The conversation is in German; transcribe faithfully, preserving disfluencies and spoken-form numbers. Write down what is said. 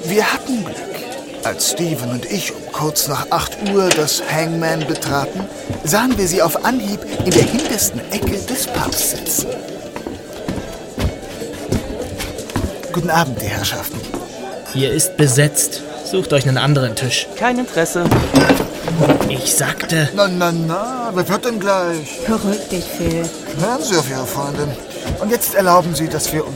Wir hatten Glück. Als Steven und ich um kurz nach acht Uhr das Hangman betraten, sahen wir sie auf Anhieb in der hintersten Ecke des Pubs sitzen. Guten Abend, die Herrschaften. Hier ist besetzt. Sucht euch einen anderen Tisch. Kein Interesse. Ich sagte... Na, na, na, wer wird denn gleich? Beruhig dich, Phil. Hören Sie auf Ihre Freundin. Und jetzt erlauben Sie, dass wir uns